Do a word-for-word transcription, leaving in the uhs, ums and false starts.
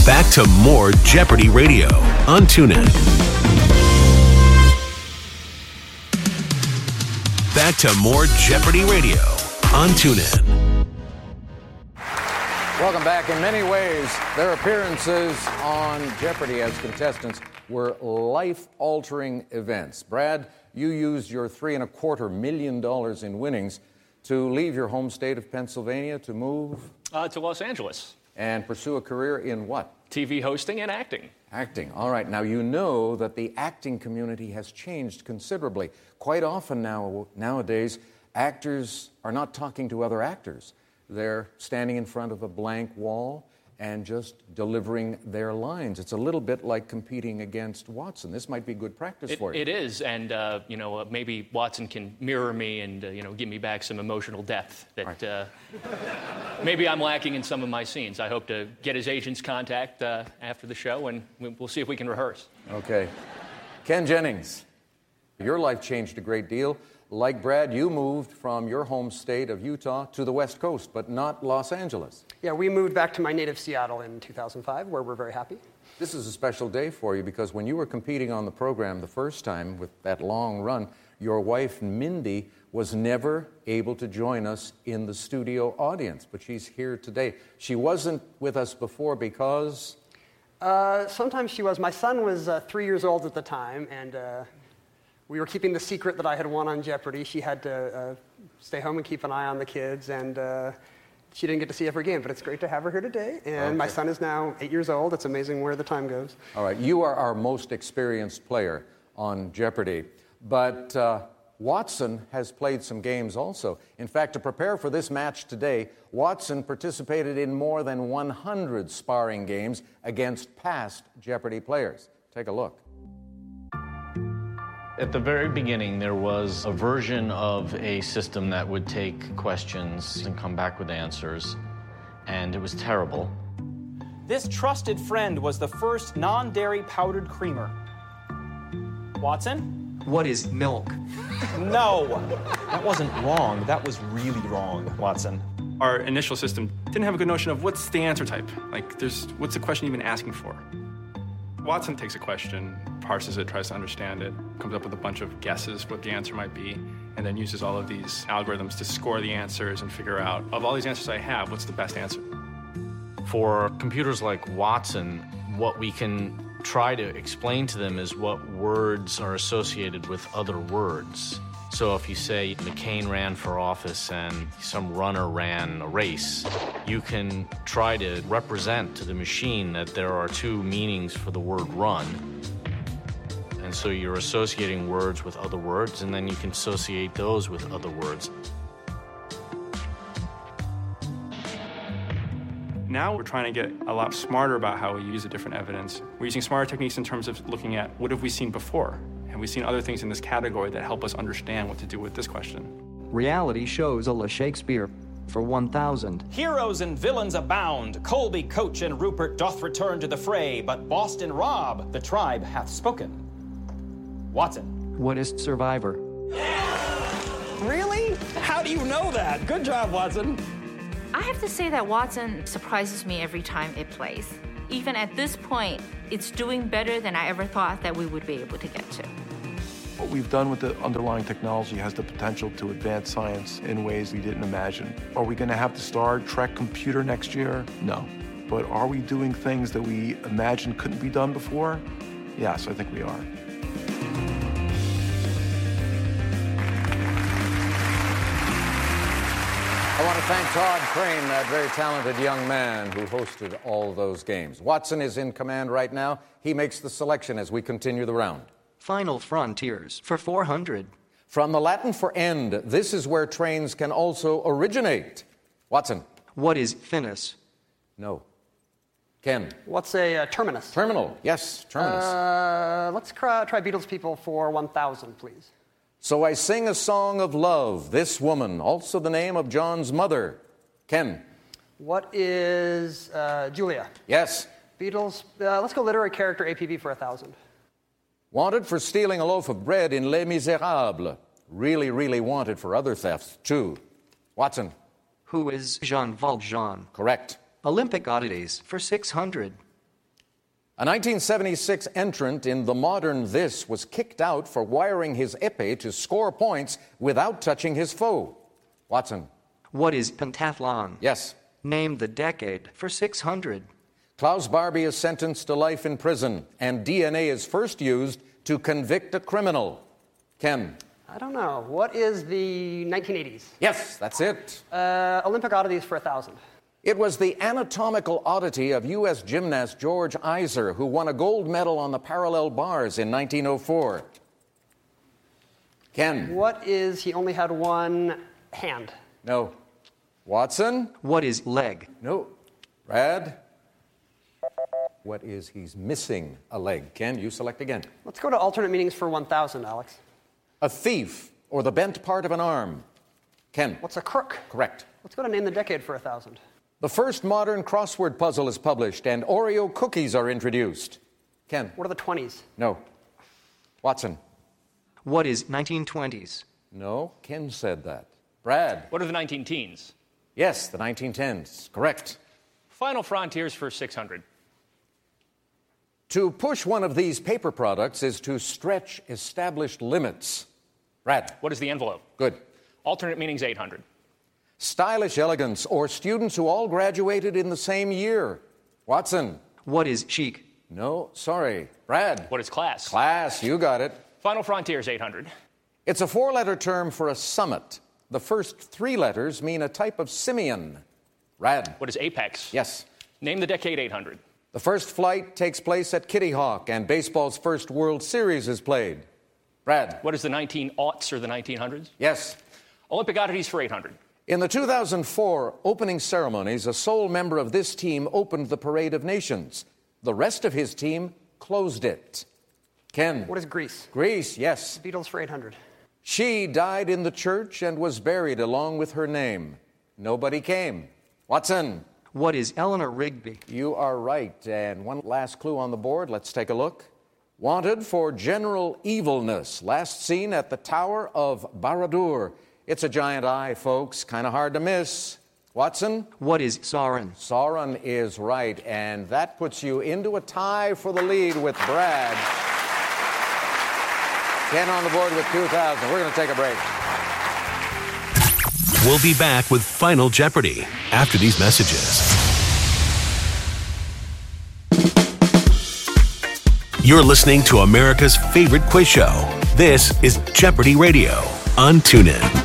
Back to more Jeopardy Radio on TuneIn. Back to more Jeopardy Radio on TuneIn. Welcome back. In many ways, their appearances on Jeopardy as contestants were life-altering events. Brad, you used your three and a quarter million dollars in winnings to leave your home state of Pennsylvania to move uh, to Los Angeles and pursue a career in what? T V hosting and acting. Acting. All right. Now, you know that the acting community has changed considerably. Quite often now, nowadays, actors are not talking to other actors. They're standing in front of a blank wall and just delivering their lines. It's a little bit like competing against Watson. This might be good practice it, for you. It is, and uh, you know, uh, maybe Watson can mirror me and uh, you know, give me back some emotional depth that right. uh, maybe I'm lacking in some of my scenes. I hope to get his agent's contact uh, after the show, and we'll see if we can rehearse. Okay. Ken Jennings, your life changed a great deal. Like Brad, you moved from your home state of Utah to the West Coast, but not Los Angeles. Yeah, we moved back to my native Seattle in two thousand five, where we're very happy. This is a special day for you because when you were competing on the program the first time with that long run, your wife, Mindy, was never able to join us in the studio audience, but she's here today. She wasn't with us before because... Uh, sometimes she was. My son was uh, three years old at the time, and... Uh, We were keeping the secret that I had won on Jeopardy. She had to uh, stay home and keep an eye on the kids, and uh, she didn't get to see every game. But it's great to have her here today. And okay. My son is now eight years old. It's amazing where the time goes. All right, you are our most experienced player on Jeopardy. But uh, Watson has played some games also. In fact, to prepare for this match today, Watson participated in more than one hundred sparring games against past Jeopardy players. Take a look. At the very beginning, there was a version of a system that would take questions and come back with answers, and it was terrible. This trusted friend was the first non-dairy powdered creamer. Watson? What is milk? No! That wasn't wrong. That was really wrong, Watson. Our initial system didn't have a good notion of what's the answer type. Like, there's what's the question even asking for? Watson takes a question, parses it, tries to understand it, comes up with a bunch of guesses for what the answer might be, and then uses all of these algorithms to score the answers and figure out, of all these answers I have, what's the best answer? For computers like Watson, what we can try to explain to them is what words are associated with other words. So if you say McCain ran for office and some runner ran a race, you can try to represent to the machine that there are two meanings for the word run. And so you're associating words with other words, and then you can associate those with other words. Now we're trying to get a lot smarter about how we use the different evidence. We're using smarter techniques in terms of looking at what have we seen before? Have we seen other things in this category that help us understand what to do with this question? Reality shows a la Shakespeare for one thousand. Heroes and villains abound. Colby, Coach, and Rupert doth return to the fray, but Boston Rob, the tribe hath spoken. Watson. What is Survivor? Really? How do you know that? Good job, Watson. I have to say that Watson surprises me every time it plays. Even at this point, it's doing better than I ever thought that we would be able to get to. What we've done with the underlying technology has the potential to advance science in ways we didn't imagine. Are we going to have the Star Trek computer next year? No. But are we doing things that we imagined couldn't be done before? Yes, I think we are. I want to thank Todd Crane, that very talented young man who hosted all those games. Watson is in command right now. He makes the selection as we continue the round. Final Frontiers for four hundred. From the Latin for end, this is where trains can also originate. Watson. What is finis? No. Ken. What's a uh, terminus? Terminal. Yes, terminus. Uh, let's try, try Beatles People for one thousand, please. So I sing a song of love, this woman, also the name of John's mother. Ken. What is uh, Julia? Yes. Beatles, uh, let's go literary character A P B for one thousand. Wanted for stealing a loaf of bread in Les Miserables. Really, really wanted for other thefts, too. Watson. Who is Jean Valjean? Correct. Olympic oddities for six hundred. A nineteen seventy-six entrant in the modern This was kicked out for wiring his épée to score points without touching his foe. Watson. What is pentathlon? Yes. Name the decade for six hundred. Klaus Barbie is sentenced to life in prison, and D N A is first used to convict a criminal. Ken. I don't know. What is the nineteen eighties? Yes, that's it. Uh, Olympic oddities for a thousand. It was the anatomical oddity of U S gymnast George Iser who won a gold medal on the parallel bars in nineteen oh four. Ken. What is he only had one hand? No. Watson. What is leg? No. Brad. What is he's missing a leg? Ken, you select again. Let's go to alternate meanings for one thousand, Alex. A thief or the bent part of an arm. Ken. What's a crook? Correct. Let's go to name the decade for a thousand. The first modern crossword puzzle is published and Oreo cookies are introduced. Ken. What are the twenties? No. Watson. What is nineteen twenties? No. Ken said that. Brad. What are the nineteen teens? Yes, the nineteen tens. Correct. Final frontiers for six hundred. To push one of these paper products is to stretch established limits. Brad. What is the envelope? Good. Alternate meanings eight hundred. Stylish elegance or students who all graduated in the same year. Watson. What is chic? No, sorry. Brad. What is class? Class, you got it. Final frontiers eight hundred. It's a four-letter term for a summit. The first three letters mean a type of simian. Brad. What is apex? Yes. Name the decade eight hundred. The first flight takes place at Kitty Hawk, and baseball's first World Series is played. Brad. What is the nineteen aughts or the nineteen hundreds? Yes. Olympic oddities for eight hundred. In the two thousand four opening ceremonies, a sole member of this team opened the Parade of Nations. The rest of his team closed it. Ken. What is Greece? Greece, yes. Beatles for eight hundred. She died in the church and was buried along with her name. Nobody came. Watson. What is Eleanor Rigby? You are right. And one last clue on the board. Let's take a look. Wanted for general evilness. Last seen at the Tower of Barad-dûr. It's a giant eye, folks. Kind of hard to miss. Watson? What is Sauron? Sauron is right. And that puts you into a tie for the lead with Brad. Ken on the board with two thousand. We're going to take a break. We'll be back with Final Jeopardy after these messages. You're listening to America's favorite quiz show. This is Jeopardy Radio on TuneIn.